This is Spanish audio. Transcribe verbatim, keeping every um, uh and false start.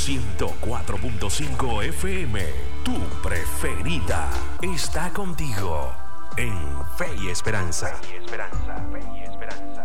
ciento cuatro punto cinco F M, tu preferida, está contigo en Fe y Esperanza. Fe y Esperanza, Fe y Esperanza.